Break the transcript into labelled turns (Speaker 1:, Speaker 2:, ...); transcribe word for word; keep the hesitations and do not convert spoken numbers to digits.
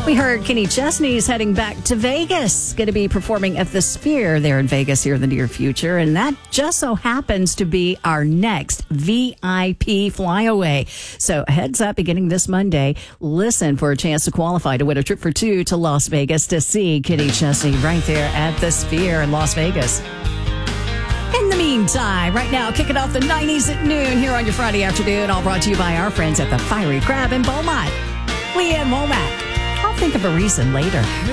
Speaker 1: We heard Kenny Chesney's heading back to Vegas, going to be performing at the Sphere there in Vegas here in the near future. And that just so happens to be our next V I P flyaway. So heads up, beginning this Monday, listen for a chance to qualify to win a trip for two to Las Vegas to see Kenny Chesney right there at the Sphere in Las Vegas. In the meantime, right now, kicking off the nineties at noon here on your Friday afternoon, all brought to you by our friends at the Fiery Crab in Beaumont. Leanne Womack. I'll think of a reason later.